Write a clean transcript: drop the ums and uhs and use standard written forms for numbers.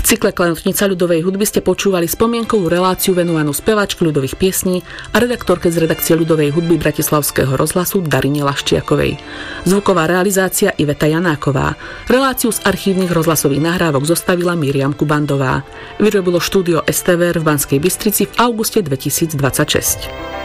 V cykle Klenotnica ľudovej hudby ste počúvali spomienkovú reláciu venovanú speváčke ľudových piesní a redaktorke z redakcie ľudovej hudby Bratislavského rozhlasu Darine Laščiakovej. Zvuková realizácia Iveta Janáková. Reláciu z archívnych rozhlasových nahrávok zostavila Miriam Kubandová. Vyrobilo štúdio STVR v Banskej Bystrici v auguste 2026.